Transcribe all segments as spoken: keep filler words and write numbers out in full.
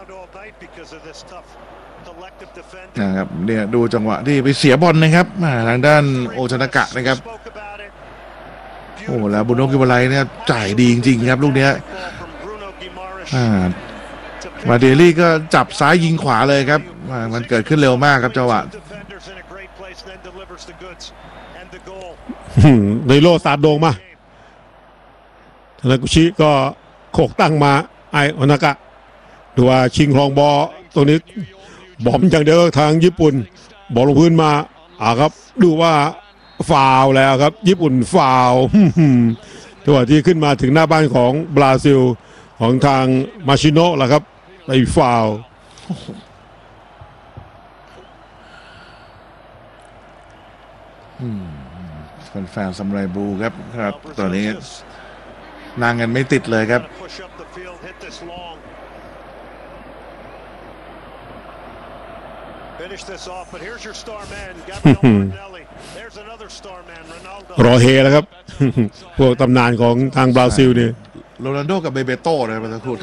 นะครับเนี่ยดูจังหวะที่ไปเสียบอลนะครับทางด้านโอชนากะนะครับโอ้แล้วบุโนกิวาไลเนี่ยจ่ายดีจริงๆครับลูกเนี้ยมาเดลี่ก็จับซ้ายยิงขวาเลยครับมันเกิดขึ้นเร็วมากครับจังหวะในโลซาโดงมาธนากุชิก็โขกตั้งมาไอโอนากะดูว่าชิงครองบอลตรงนี้บอมอย่างเดียวทางญี่ปุ่นบอลลงพื้นมาอ่าครับดูว่าฟาวแล้วครับญี่ปุ่นฟาวจังหวะที่ขึ้นมาถึงหน้าบ้านของบราซิลของทางมาชิโนะล่ะครับไปฟาวแฟนๆซัมไรบลูครับครับตอนนี้นางกันไม่ติดเลยครับรอเฮแล้วครับพวกตำนานของทางบราซิลเนี่ยโรนัลโดกับเบเบโต้เลยมาสักครู่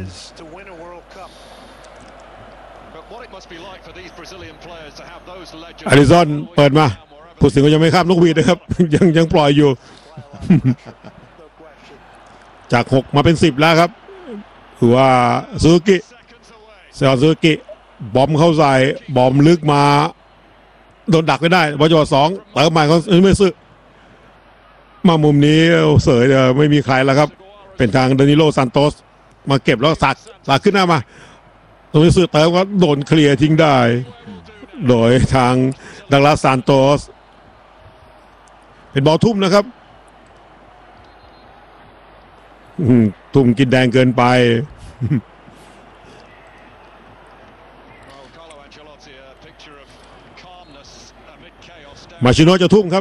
อาริซอนเปิดมาผู้สิงก็ยังไม่ข้ามลูกวีดนะครับยังยังปล่อยอยู่ จากหกมาเป็นสิบแล้วครับคือว่าซูซูกิเซอร์ซูซูกิบอมเข้าใส่บอมลึกมาโดนดักไม่ได้บอลจังหวะสองเติมใหม่เขาไม่ซื้อมามุมนี้เสยไม่มีใครแล้วครับเป็นทางดานิโลซานโตสมาเก็บแล้วสักสักขึ้นหน้ามาตรงนี้ซื้อเติมก็โดนเคลียร์ทิ้งได้โดยทางดังลาซานโตสเป็นบอลทุ่มนะครับทุ่มกินแดงเกินไปมาชิโนะจะทุ่มครับ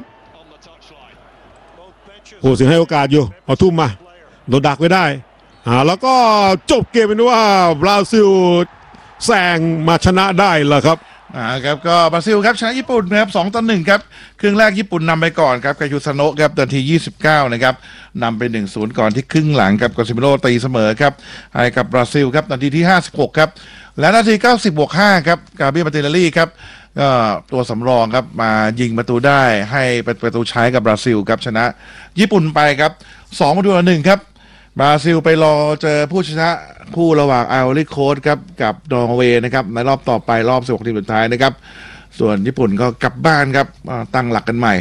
โอ้สิงให้โอกาสอยู่เอาทุ่มมาโดนดักไว้ได้อ่าแล้วก็จบเกมเป็นว่าบราซิลแซงมาชนะได้แล้วครับอ่าครับก็บราซิลครับชนะญี่ปุ่นนะครับสองต่อหนึ่งครับครึ่งแรกญี่ปุ่นนำไปก่อนครับกายูซาโนะครับนาทียี่สิบเก้านะครับนำไป หนึ่งศูนย์ ก่อนที่ครึ่งหลังครับกาซิมิโร่ตีเสมอครับให้กับบราซิลครับนาทีที่ห้าสิบหกครับและนาทีเก้าสิบบวกห้าครับกาเบียมาติเนลลี่ครับก็ตัวสำรองครับมายิงประตูได้ให้เป็นประตูใช้กับบราซิลครับชนะญี่ปุ่นไปครับสองประตูต่อหนึ่งครับบราซิลไปรอเจอผู้ชนะคู่ระหว่างไอวอรี่โค้สครับกับนอร์เวย์นะครับในรอบต่อไปรอบสิบหกทีมสุดท้ายนะครับส่วนญี่ปุ่นก็กลับบ้านครับตั้งหลักกันใหม่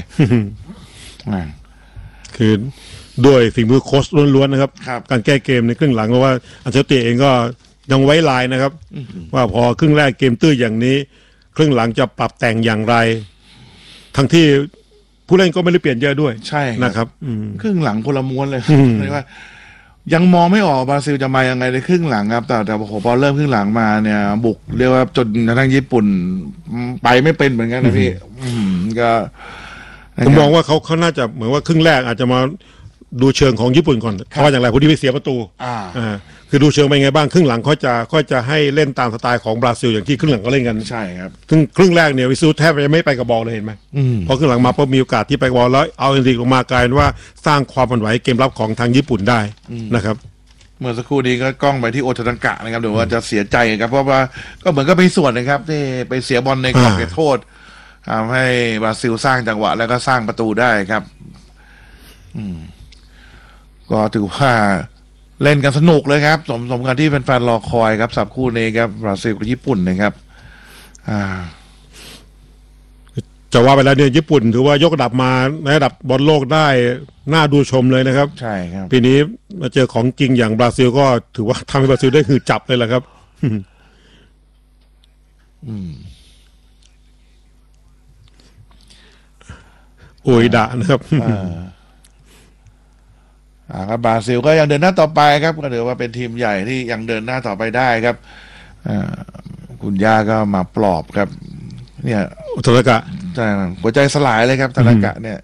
คือด้วยฝีมือโค้ชล้วนๆนะครับการแก้เกมในครึ่งหลังเพราะว่าอันเชลติเองก็ยังไว้ลายนะครับว่าพอครึ่งแรกเกมตื้ออย่างนี้ครึ่งหลังจะปรับแต่งอย่างไรทั้งที่ผู้เล่นก็ไม่ได้เปลี่ยนเยอะด้วยใช่นะครับครึ่งหลังคนละม้วนเลยเรียกว่ายังมองไม่ออกบราซิลจะมายังไงในครึ่งหลังครับแต่แต่พอพอเริ่มครึ่งหลังมาเนี่ยบุกเรียกว่าจนทางญี่ปุ่นไปไม่เป็นเหมือนกันนะพี่ก็ผมมองว่าเขาเขาน่าจะเหมือนว่าครึ่งแรกอาจจะมาดูเชิงของญี่ปุ่นก่อนเพราะว่าอย่างไรผู้ที่ไปเสียประตูอ่าคือดูเชิงเป็นไงบ้างครึ่งหลังเขาจะเขาจะให้เล่นตามสไตล์ของบราซิลอย่างที่ครึ่งหลังเขาเล่นกันใช่ครับครึ่งครึ่งแรกเนี่ยวิซูแทบจะไม่ไปกับบอลเลยเห็นไหมพอครึ่งหลังมาพอมีโอกาสที่ไปกับบอลแล้วเอาเอ็นริกลงมากลายเป็นว่าสร้างความผันไหวเกมรับของทางญี่ปุ่นได้นะครับเมื่อสักครู่นี้ก็กล้องไปที่โอชนังกะนะครับเดี๋ยวว่าจะเสียใจครับเพราะว่าก็เหมือนก็เป็นส่วนนะครับที่ไปเสียบอลในกรอบเขตโทษทำให้บราซิลสร้างจังหวะแล้วก็สร้างประตูได้ครับอืมก็ถือว่าเล่นกันสนุกเลยครับสมสมกันที่แฟนๆรอคอยครับสับคู่นี้ครับบราซิลกับญี่ปุ่นนะครับอ่าจะว่าไปแล้วเนี่ยญี่ปุ่นถือว่ายกระดับมาในระดับบอลโลกได้น่าดูชมเลยนะครับใช่ครับปีนี้มาเจอของจริงอย่างบราซิลก็ถือว่าทำให้บราซิลได้คือจับเลยแหละครับอืมโอยดะนะครับอ่าครับบราซิลก็ยังเดินหน้าต่อไปครับก็ถือว่าเป็นทีมใหญ่ที่ยังเดินหน้าต่อไปได้ครับอ่าคุณย่าก็มาปลอบครับเนี่ยธนากะใช่หัวใจสลายเลยครับธนากะเนี่ย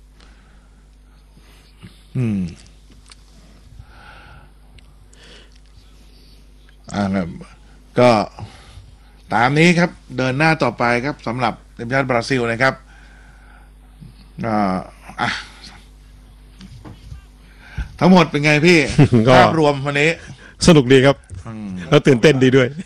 อืมอ่าครับก็ตามนี้ครับเดินหน้าต่อไปครับสำหรับทีมชาติบราซิลนะครับอ่าอ่ะทั้งหมดเป็นไงพี่ภาพรวมวันนี้สนุกดีครับแล้วตื่นเต้นดีด้วย